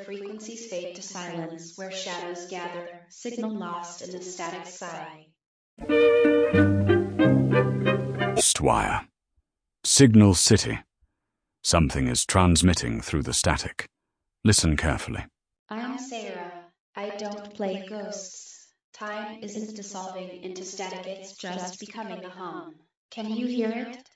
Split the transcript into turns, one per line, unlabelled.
frequencies fade to silence, where shadows gather, signal lost in the static sigh.
Stwire. Signal City. Something is transmitting through the static. Listen carefully.
I'm Sarah. I don't play ghosts. Time isn't dissolving into static, it's just becoming a hum. Can you hear it?